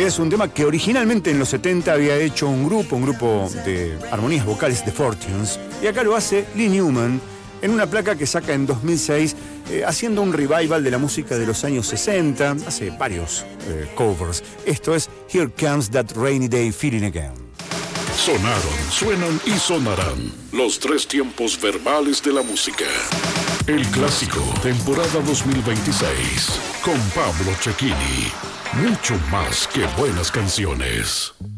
Este es un tema que originalmente en los 70 había hecho un grupo de armonías vocales, The Fortunes, y acá lo hace Lee Newman en una placa que saca en 2006, haciendo un revival de la música de los años 60, hace varios covers. Esto es Here Comes That Rainy Day Feeling Again. Sonaron, suenan y sonarán los 3 tiempos verbales de la música. El clásico, temporada 2026, con Pablo Cecchini. Mucho más que buenas canciones.